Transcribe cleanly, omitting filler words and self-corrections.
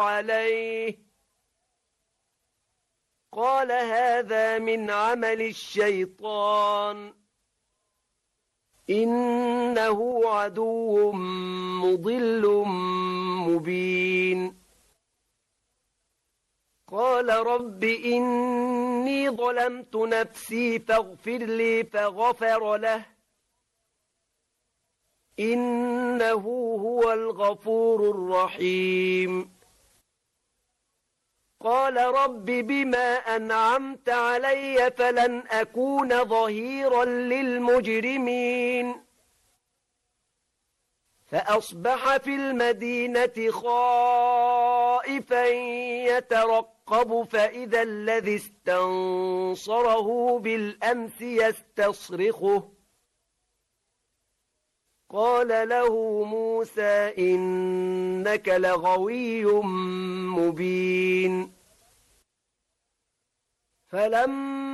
عليه قال هذا من عمل الشيطان إنه عدو مضل مبين قال رب إني ظلمت نفسي فاغفر لي فغفر له إنه هو الغفور الرحيم قال رب بما أنعمت علي فلن أكون ظهيرا للمجرمين فأصبح في المدينة خائفا يترقب فإذا الذي استنصره بالأمس يستصرخه قال له موسى إنك لغوي مبين فلما